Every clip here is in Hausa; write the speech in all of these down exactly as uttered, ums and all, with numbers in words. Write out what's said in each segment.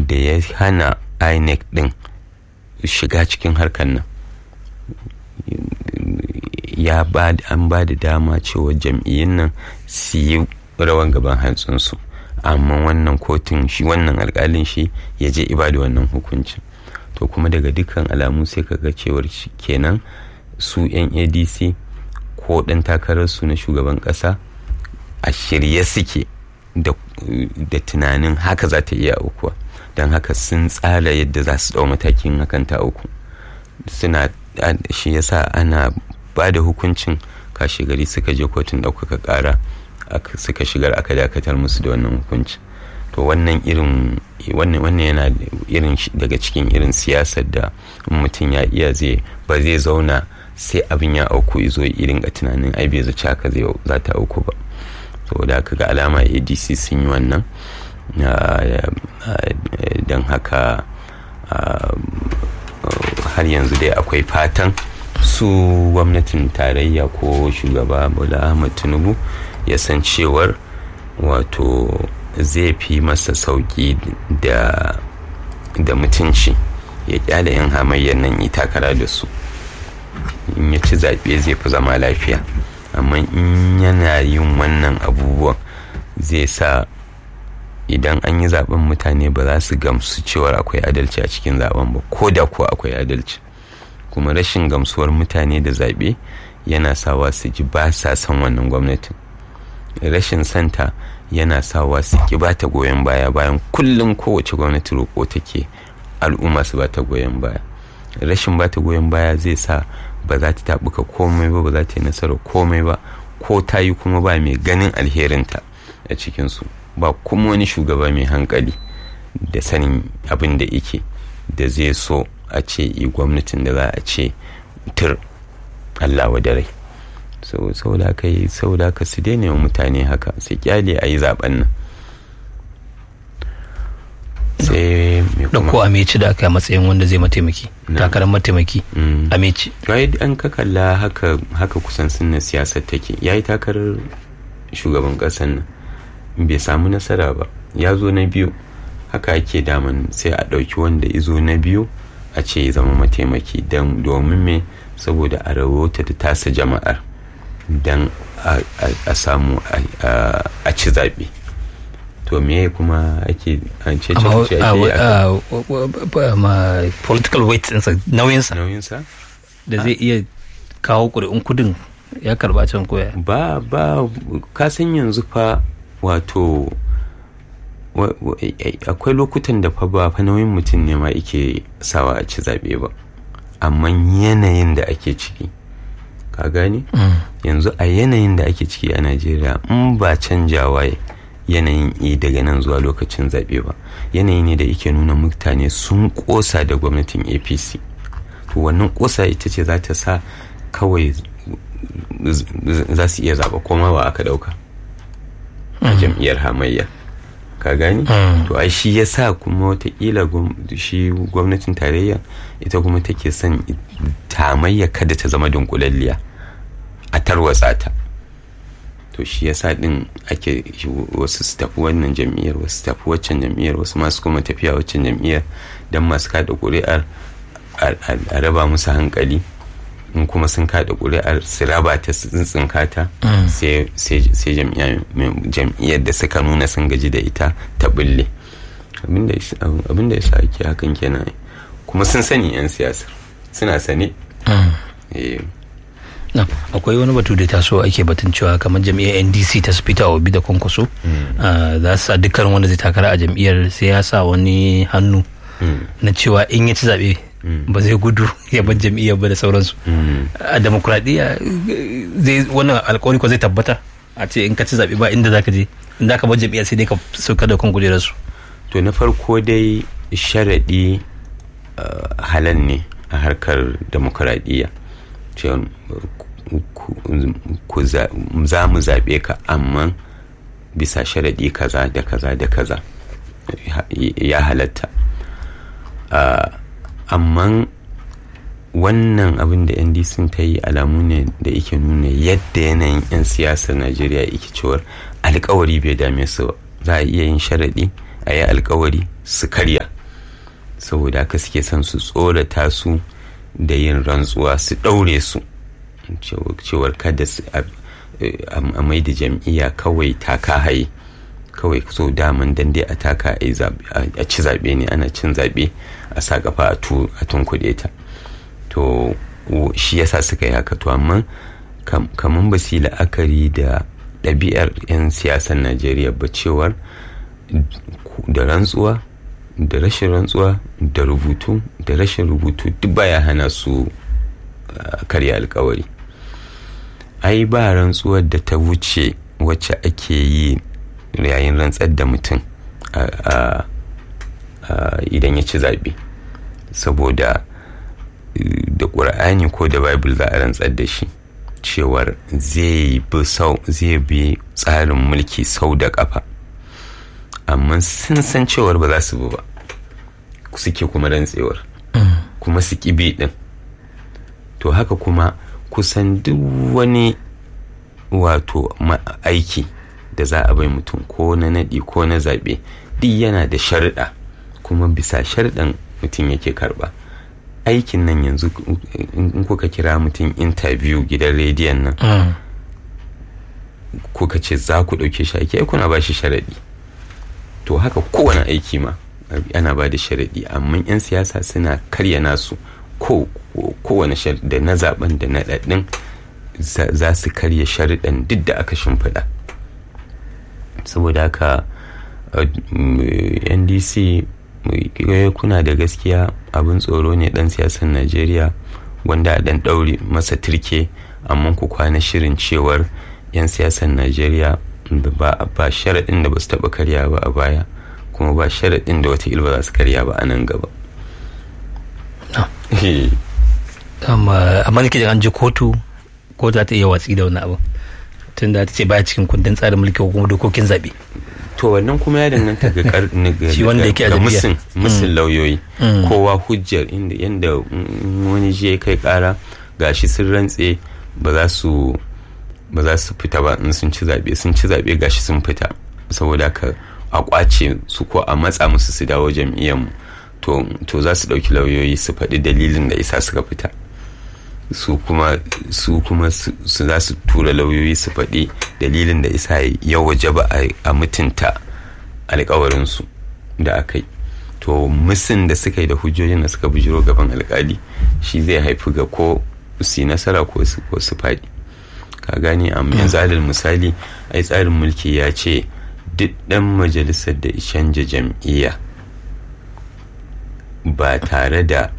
da ya hana I N E C din shiga cikin harkar nan. Ya ba an ba da dama cewa jam'iyyun nan su yi rawan gaban hantsinsu, amma wannan kotun shi wannan alkalin shi ya je ibada wannan hukuncin. To kuma daga dukkan alamu sai kaga cewar kenan su yan A D C ko ɗan takararsu na shugaban ƙasa a shirye suke da, da tunanin haka za ta iya aukuwa, don haka sun tsara yadda za su ɗau matakin hakan ta auku. Suna shi yasa ana ba da hukuncin kashe gari suka je kotun ɗaukaka ƙara suka shigar aka dakatar musu da wannan hukunci. To wannan irin wannan wannan yana irin daga cikin irin siyasar da mutum ya iya zai ba zai zauna sai abin ya auku izo irin ga tunanin ai bai zaci haka zai za ta auku ba. Saboda haka ga alama A D C sun yi wannan, don haka har yanzu dai akwai fatan su gwamnatin tarayya ko shugaba Bola Ahmed Tinubu ya san cewar wato zai fi masa sauki da da mutunci ya kyale yan hamayyar nan yi takara da su, in ya ci zaɓe zai fi zama lafiya. Amma in yana yin wannan abubuwan zai sa idan an yi zaben mutane ba za su gamsu cewar akwai adalci a cikin zaben ba, ko da kuwa akwai adalci. Kuma rashin gamsuwar mutane da zaɓe yana sawa su ji ba sa son wannan gwamnatin. Rashin santa yana sawa su ki ba ta goyon baya, bayan kullum kowace gwamnati roƙo take al'umma su ba ta goyon baya. Rashin ba ta goyon baya zai sa ba za ta taɓuka komai ba, ba za ta yi nasarar komai ba, ko ta yi kuma ba mai ganin alherinta a cikinsu, ba kuma wani shugaba mai hankali da sanin abin da yake da zai so a ce i gwamnatin da za a ce tur Allah wa dare. Saboda haka yi saboda haka su daina wa mutane haka, su kyale a yi zaben nan. Sai ɗauko Ameci da aka yi matsayin wanda zai mataimaki takarar mataimaki Ameci. Yayi an ka kalla haka haka kusan sunna siyasar take. Yayi takarar shugaban ƙasar nan bai samu nasara ba, ya zo na biyu. Haka ake daman sai a ɗauki wanda izo na biyu a ce ya zama mataimaki, don domin me, saboda a rawota da tasa jama'ar don a samu a ci zaɓe. To me kuma ake an ce ce ake political weight ɗinsa, nauyinsa nauyinsa da zai iya kawo ƙuri'un kudin ya karɓa can koya. Ba ba ka san yanzu fa wato akwai lokutan da fa ba fa nauyin mutum ne ma ake sawa a ci zaɓe ba, amma yanayin da ake ciki, ka gani yanzu a yanayin da ake ciki a Najeriya, in ba canjawa yanayin i daga nan zuwa lokacin zaɓe ba, yanayi ne da yake nuna mutane sun ƙosa da gwamnatin A P C. To wannan ƙosa ita ce za ta sa kawai za su iya zaɓa koma ba aka ɗauka a jam'iyyar hamayya, ka gani. To ai shi ya sa kuma watakila shi gwamnatin tarayya ita kuma take son tamayya kada ta zama dunkulalliya, a tarwatsa ta. To shi ya sa din ake wasu su tafi wannan jam'iyyar, wasu tafi waccan jam'iyyar, wasu masu kuma tafiya waccan jam'iyyar, don masu kada ƙuri'ar a raba musu hankali, in kuma sun kada ƙuri'ar su raba ta tsinka ta, sai jam'iyyar da suka nuna sun gaji da ita ta bulle. Abinda ya sa ake hakan kenan, kuma sun sani 'yan siyasar suna sane. Akwai wani batu da taso ake batun cewa kamar jam'iyyar N D C ta Peter Obi da Kwankwaso za su sa dukkan wanda zai takara a jam'iyyar sai ya sa wani hannu na cewa in ya ci zaɓe ba zai gudu ya bar jam'iyyar ba da sauransu. A demokuraɗiyya zai wannan alƙawari ko zai tabbata a ce in ka ci zaɓe ba inda zaka je, inda ka bar jam'iyyar sai dai ka sauka da kan kujerarsu. To na farko dai sharaɗi halal ne a harkar demokuraɗiyya, cewa za mu zaɓe ka amma bisa sharaɗi kaza da kaza da kaza ya halatta. Amma wannan abin da N D C ta yi alamu ne da yake nuna yadda yanayin 'yan siyasar Najeriya yake cewar alkawari bai dame su ba. Za a iya yin sharaɗi, a yi alkawari su karya. saboda haka suke son su tsorata su da yin rantsuwa, su ɗaure su cewar kada su a mai da jam'iyya kawai taka haye, kawai so daman dan dai a taka a ci zaɓe ne, ana cin zaɓe a sa kafa a tunkuɗe ta. To shi yasa suka yi haka. To amma kamar ba su yi la'akari da ɗabi'ar 'yan siyasar Najeriya ba, cewar da rantsuwa da rashin rantsuwa da rubutu da rashin rubutu duk baya hana su karya alkawari. Ai ba rantsuwar da ta wuce wacce ake yi yayin rantsar da mutum idan ya ci zaɓe, saboda da ƙur'ani ko da bible za a rantsar da shi cewar zai bi tsarin mulki sau da ƙafa, amma sun san cewar ba za su bi ba, suke kuma rantsewar kuma su ƙi bi ɗin. To haka kuma kusan duk wani wato aiki da za a bai mutum ko na naɗi ko na zaɓe duk yana da sharuɗa, kuma bisa sharuɗan mutum yake karɓa. Aikin nan yanzu in kuka kira mutum interview gidan rediyon nan kuka ce za ku ɗauke shi aiki, kuna ba shi sharaɗi. To haka kowane aiki ma ana ba da sharaɗi, amma 'yan siyasa suna karya nasu kowane sharaɗi, da na zaben da na ɗaɗɗin za su karya sharaɗin duk da aka shimfiɗa. Saboda haka N D C kuna da gaskiya, abin tsoro ne ɗan siyasar Najeriya wanda a ɗan ɗaure masa turke, amma ku kwana shirin cewar 'yan siyasar Najeriya ba sharaɗin da ba su taɓa karya ba a baya, kuma ba sharaɗin da wata ilba za su karya ba a nan gaba. amma nake da an ji kotu ko za ta iya watsi da wani abu tun da ta ce baya cikin kundin tsarin mulki ko kuma dokokin zaɓe. To wannan kuma ya danganta ga shi wanda yake a musun musun lauyoyi, kowa hujjar inda yanda wani je kai kara gashi sun rantse ba za su ba za su fita ba in sun ci zaɓe, sun ci zaɓe gashi sun fita, saboda ka a kwace su ko a matsa musu su dawo jam'iyyar to to za su ɗauki lauyoyi su faɗi dalilin da isa suka fita, su kuma su kuma su za su tura lauyoyi su faɗi dalilin da isa ya waje ba a mutunta alkawarinsu da aka yi. To musun da suka yi da hujjojin da suka bujiro gaban alkali shi zai haifi ga ko su nasara ko su faɗi, ka gani. Amma yanzu alal misali ai tsarin mulki ya ce duk ɗan majalisar da canja jam'iyya ba tare da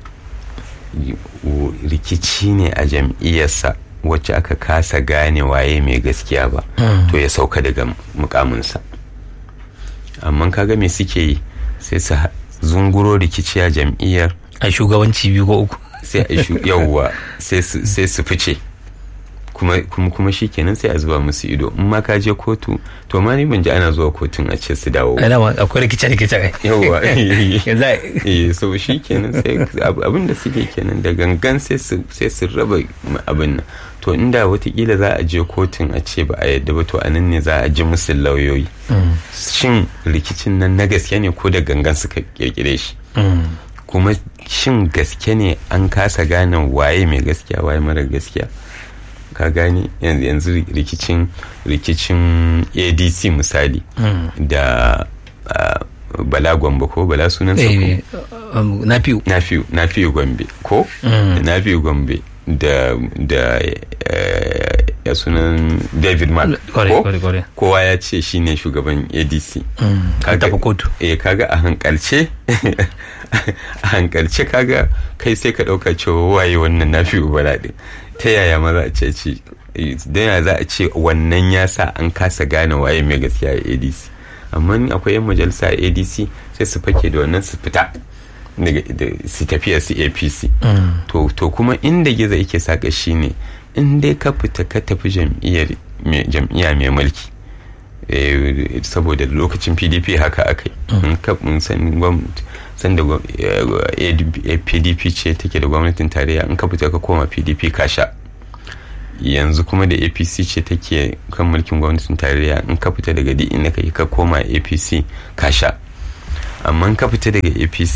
rikici ne a jam'iyyarsa wacce aka kasa gane waye mai gaskiya ba, to ya sauka daga mukaminsa. Amma kaga me suke yi, sai su zunguro rikici a jam'iyyar, a shugabanci biyu ko uku sai a yawwa sai su fice, kuma kuma shikenan sai a zuba musu ido. In ma ka je kotu, to ma ni ban ji ana zuwa kotun a ce su dawo, akwai rikice rikice kai yawwa eh so shikenan sai abin da suke kenan da gangan sai su sai su raba abin nan. To inda watakila za a je kotun a ce ba a yadda ba, to a nan ne za a ji musu lauyoyi shin rikicin nan na gaske ne ko da gangan suka kirkire shi, kuma shin gaske ne an kasa gane waye mai gaskiya waye mara gaskiya. Ka gani yanzu rikicin rikicin A D C misali da Bala Gombe ko Bala sunan sa ko Nafiu Nafiu Nafiu Gombe ko Nafiu Gombe da da ya sunan David Mark ko kowa ya ce shine shugaban A D C. Kaga kotu eh kaga a hankalce a hankalce kaga kai sai ka dauka cewa waye wannan Nafiu Bala din, ta yaya ma za a ce ci don ya za a ce wannan ya sa an kasa gane waye mai gaskiya a A D C. Amma akwai yan majalisa a A D C sai su fake da wannan su fita su tafiya su A P C. To kuma inda gizo yake saka shi ne in dai ka fita ka tafi jam'iyya mai mulki, saboda lokacin P D P haka aka yi, san da P D P ce take da gwamnatin tarayya, in ka fita ka koma P D P ka sha. Yanzu kuma da A P C ce take kan mulkin gwamnatin tarayya, in ka fita daga duk inda kai ka koma A P C ka sha. Amma in ka fita daga A P C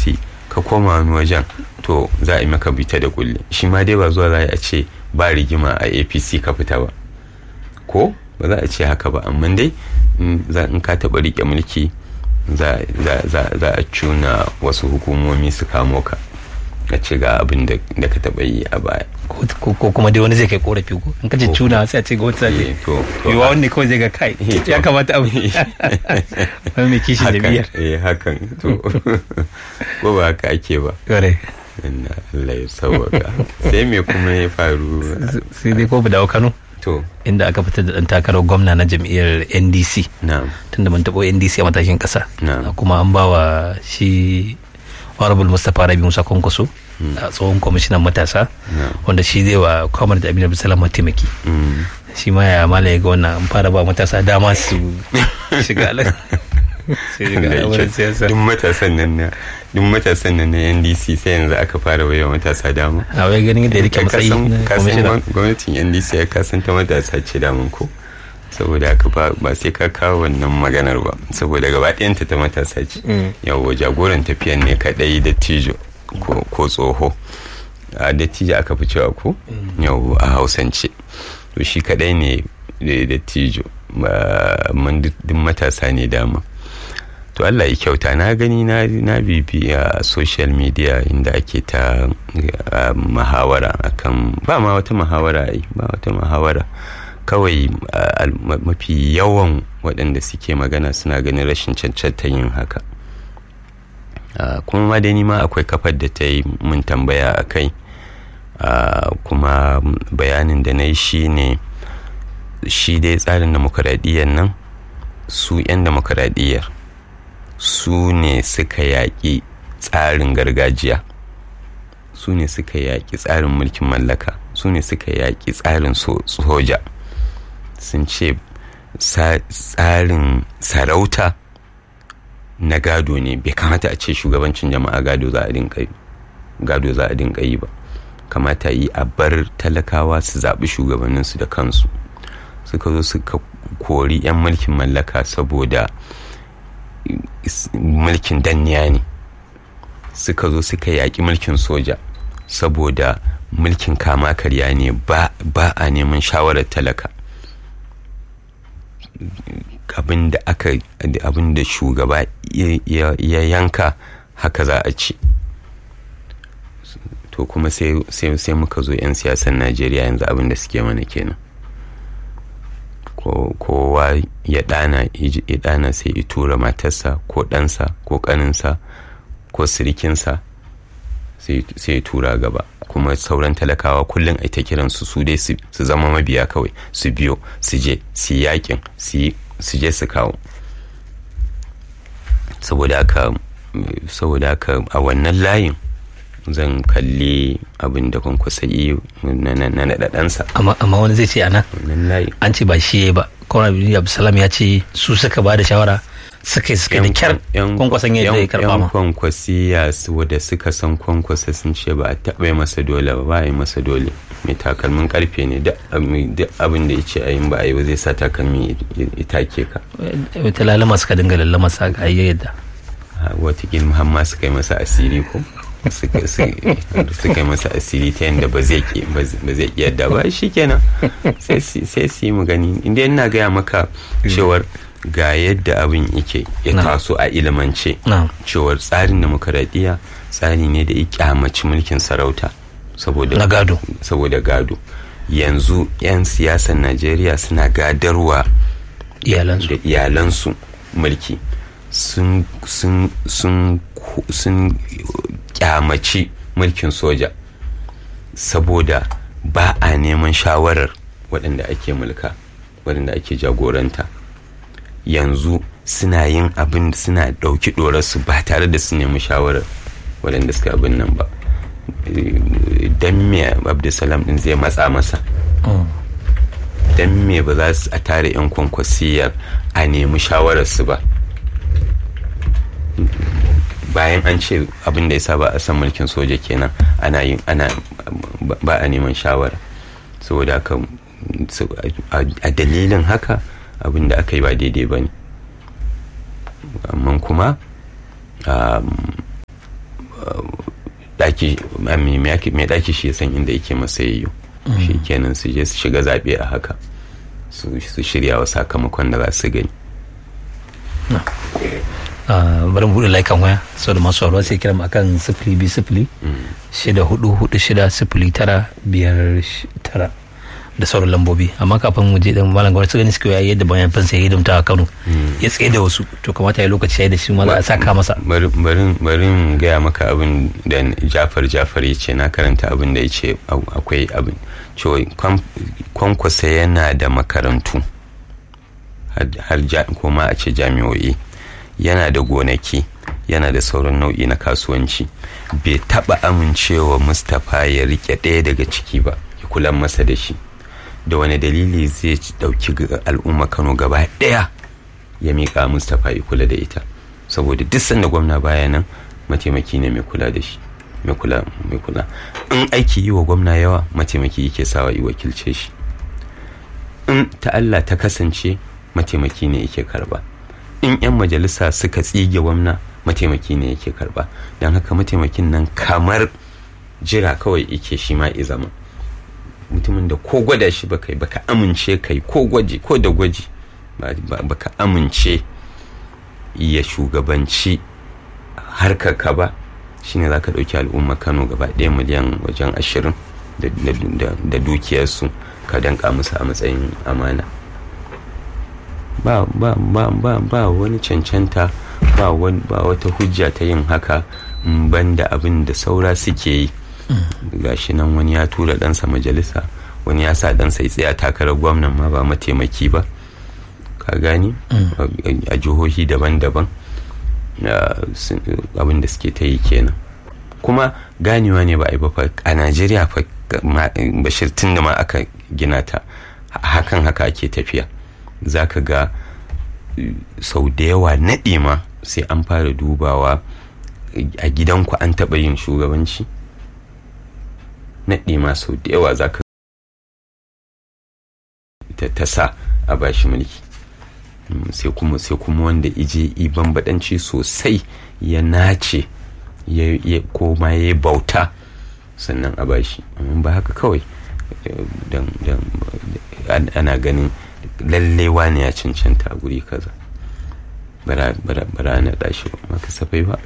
ka koma wani wajen to za a yi maka bita da kulle. Shi ma dai ba zuwa za a ce ba rigima a A P C ka fita ba, ko ba za a ce haka ba, amma dai in ka taɓa riƙe mulki za a cuna wasu hukumomi su kamo ka a ce ga abin da ka taɓa yi a baya, ko kuma dai wani zai kai korafi ko in ka ce cuna sai a ce ga wata zai yiwa wani kawai zai ga kai ya kamata abu wani mai kishin da biyar eh hakan to ko ba haka ake ba. Kare Allah ya sauwaka. Sai me kuma ya faru? Sai dai ko bu dawo Kano to inda aka fitar da dan takarar gwamna na jam'iyyar N D C. Na'am. Tunda mun taɓo N D C a matakin ƙasa. Na'am. Kuma an bawa shi Honorable Mustapha Rabi Musa Kwankwaso a tsohon kwamishinan matasa wanda shi zai wa kwamar da Aminu Abdulsalam mataimaki. Shi ma ya mala ya ga wannan an fara ba matasa dama su shiga al'amuran siyasa. Duk matasan nan na duk matasan nan na N D C sai yanzu aka fara wayewa matasa dama. A wai ganin da ya rike matsayi na kwamishinan. Gwamnatin N D C ya kasanta matasa ce damun ko. Saboda haka ba sai ka kawo wannan maganar ba, saboda gaba ɗayanta ta matasa ce. Yawwa jagoran tafiyan ne kaɗai da tijo ko tsoho. A da tijo aka fi cewa ko? Yawwa a Hausance. To shi kaɗai ne da tijo, mun duk matasa ne dama. To Allah ya kyauta, na gani na bibi a social media inda ake ta muhawara akan ba ma wata muhawara ai ba wata muhawara kawai mafi yawan waɗanda suke magana suna ganin rashin cancanta yin haka. Kuma ma dai ma akwai kafar da ta yi mun tambaya a kai, kuma bayanin da na yi shi ne shi dai tsarin demokuraɗiyyar nan su 'yan demokuraɗiyyar su ne suka yaƙi tsarin gargajiya, su ne suka yaƙi tsarin mulkin mallaka, su ne suka yaƙi tsarin soja. Sun ce tsarin sarauta na gado ne, bai kamata a ce shugabancin jama'a gado za a dinka yi gado za a dinka yi ba, kamata yi a bar talakawa su zaɓi shugabanninsu da kansu. Suka zo suka kori 'yan mulkin mallaka saboda mulkin danniya ne, suka zo suka yaƙi mulkin soja saboda mulkin kama karya ne, ba a neman shawarar talaka. Abinda aka abinda shugaba ya yanka haka za a ci. To kuma sai muka zo 'yan siyasar Najeriya yanzu abinda suke mana kenan. Kowa ya dana ya dana sai ya tura matarsa ko ɗansa ko ƙaninsa ko sirikinsa sai ya tura gaba, kuma sauran talakawa kullum ai ta kiransu su dai su zama mabiya kawai, su biyo su je su yakin su je su kawo. Saboda haka saboda haka a wannan layin zan kalli abin da Kwankwaso yi na naɗaɗansa. Amma wani zai ce ana an ce ba shi ba, kawai Abdulsalam ya ce su suka ba da shawara suka yi suka da kyar Kwankwason yadda ya karɓa ma. Yan Kwankwasiya wadda suka san Kwankwaso sun ce ba a taɓa masa dole ba, ba a yi masa dole. Mai takalmin karfe ne, duk abin da ya ce a yin ba a yi ba zai sa takalmi ya take ka. Wata lalama suka dinga lallama sa ga yadda. Wataƙil Muhammad suka yi masa asiri ko? suka yi masa asiri ta yadda ba zai yadda ba, shi kenan sai su yi mu gani. Inda yana gaya maka cewar ga yadda abin yake ya taso a ilimance, cewar tsarin demokaradiyya tsari ne da ya kyamaci mulkin sarauta saboda gado. saboda gado yanzu 'yan siyasar Najeriya suna gadarwa da iyalansu mulki, sun sun sun sun kyamaci mulkin soja saboda ba a neman shawarar waɗanda ake mulka, waɗanda ake jagoranta. Yanzu suna yin abin da suna ɗauki ɗorarsu ba tare da su nemi shawarar waɗanda suka abin nan ba. Dan me Abdulsalam ɗin zai matsa masa? Dan me ba za su a tare 'yan Kwankwasiyar a nemi shawararsu ba? Bayan an ce abin da ya sa ba a san mulkin soja kenan, ana yin ana ba a neman shawara. Saboda haka a dalilin haka abin da aka yi ba daidai ba ne. Amma kuma daki mai daki shi ya san inda yake masa yayyo shi kenan su je su shiga zaɓe a haka su shirya wa sakamakon da za su gani. bari buɗe laikan waya sau da masu sauraro sai kiran akan sifili biyu sifili shida hudu hudu shida sifili tara biyar tara da sauran lambobi. Amma kafin mu je dan malam gwamnati gani suke yayi yadda bayan fansa ya hidimta a Kano ya tsaye da wasu to kamata ya lokaci yayi da shi ma za a saka masa. bari bari gaya maka abin da Jafar Jafar ya ce na karanta abin da ya ce akwai abin cewa Kwankwasa yana da makarantu har kuma a ce jami'o'i, yana da gonaki, yana da sauran nau'i na kasuwanci. Bai taba amincewa Mustapha ya rike ɗaya daga ciki ba ya kula masa da shi. Da wani dalili zai dauki al'umma Kano gaba ɗaya ya miƙa Mustapha ya kula da ita? Saboda duk sanda gwamna baya nan mataimaki ne mai kula da shi, mai kula mai kula in aiki yi wa gwamna yawa mataimaki yake sawa yi wakilce shi. In ta Allah ta kasance mataimaki ne yake karba. In 'yan majalisa suka tsige gwamna mataimaki ne yake karba. Don haka mataimakin nan kamar jira kawai yake shi ma izama mutumin da ko gwada shi baka yi baka amince kai ko gwaji ko da gwaji baka amince ya shugabanci harkar ka ba, shine zaka dauki al'umma Kano gaba ɗaya miliyan wajen ashirin da dukiyarsu ka danka musu a matsayin amana. ba ba ba ba ba wani cancanta ba wani ba wata hujja ta yin haka banda abin da saura suke yi. Gashi nan wani ya tura ɗansa majalisa, wani ya sa ɗansa ya tsaya takarar gwamnan ma ba mataimaki ba, ka gani a jihohi daban-daban abin da suke ta yi kenan. Kuma ganewa ne ba a yi ba a Najeriya fa Bashir tun da ma aka gina ta hakan haka ake tafiya. Za ka ga sau da yawa naɗi ma sai an fara dubawa a gidanku an taɓa yin shugabanci. Naɗi ma sau da yawa za ka ta sa a bashi mulki, sai kuma sai kuma wanda ije iban baɗanci sosai ya nace ya koma ya bauta sannan a bashi. Amma ba haka kawai ana ganin lallai wani ya cancanta a guri kaza bara na dashi ba maka safai ba.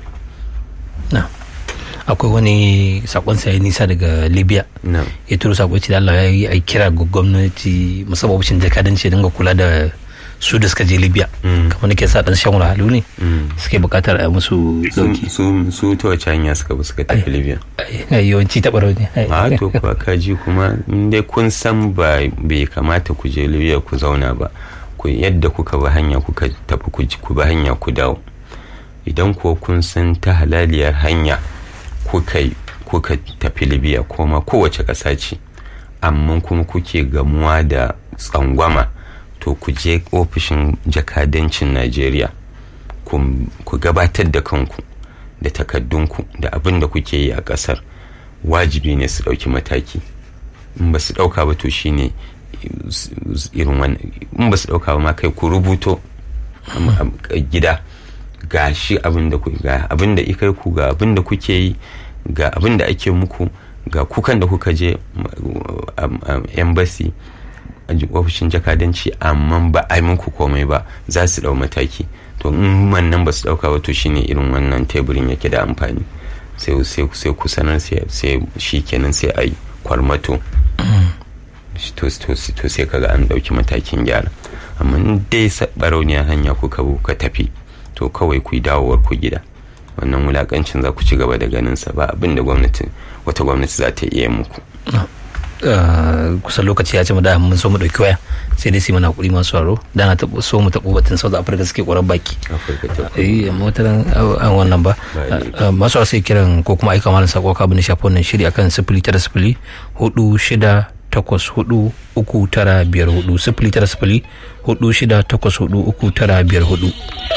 Akwai wani sakon sa ya nisa daga Libya ya turo sakon da Allah ya yi kira ga gwamnati musamman ofishin jakadanci dinga kula da su da suka je Libya kamar nake sa dan shan wahalu ne suke bukatar a musu dauki. Su ta wace hanya suka bi suka tafi Libya? Yawanci ta baro ne. A to kuwa kaji kuma dai kun san ba bai kamata ku je Libya ku zauna ba, ku yadda kuka bi hanya kuka tafi ku bi hanya ku dawo. Idan kuwa kun san ta halaliyar hanya kuka kuka tafi Libya ko ma kowace ƙasa ce amma kuma kuke gamuwa da tsangwama, to ku je ofishin jakadancin Najeriya ku gabatar da kanku da takaddunku da abin da kuke yi a ƙasar. Wajibi ne su ɗauki mataki. In ba su ɗauka ba to shine irin wannan. In ba su ɗauka ba ma kai ku rubuto gida ga shi abin da ku ga abin da ikai ku ga abin da kuke yi ga abin da ake muku ga kukan da kuka je embassy ofishin jakadanci amma ba a yi muku komai ba, za su dau mataki. To in wannan ba su dauka ba to shine irin wannan teburin yake da amfani. sai sai ku sanar sai shi kenan sai a yi kwarmato to sai kaga an dauki matakin gyara. Amma dai barauniya hanya kuka ka tafi to kawai ku yi dawowar ku gida. Wannan wulakancin za ku ci gaba da ganin sa, ba abin da gwamnati wata gwamnati za ta iya muku. Kusan lokaci ya ce mu da mun so mu dauki waya sai dai sai mana hakuri masu waro da na tabo so mu tabo batun South Africa suke koran baki eh amma wata an wannan ba masu sai kiran ko kuma aika mana sako ka bin shafon nan shiri akan sifili tara sifili hudu shida takwas hudu uku tara biyar hudu sifili tara sifili hudu shida takwas hudu uku tara biyar hudu.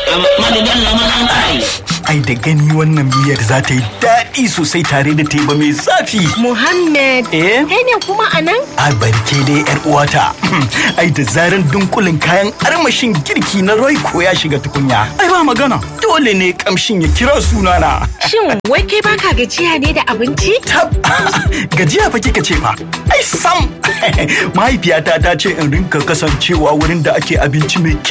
Ai da gani wannan miyar za ta yi daɗi sosai tare da teba mai zafi. Muhammad, eh? Kai ne kuma a nan? A barke dai yar uwata. Ai da zaran dunkulin kayan armashin girki na Royco ya shiga tukunya. Ai ba magana. Dole ne kamshin ya kira sunana. Shin wai kai baka gajiya ne da abinci? Tab, gajiya fa kika ce fa. Ai sam. Mahaifiyata ta ce in rinka kasancewa wurin da ake abinci mai kyau.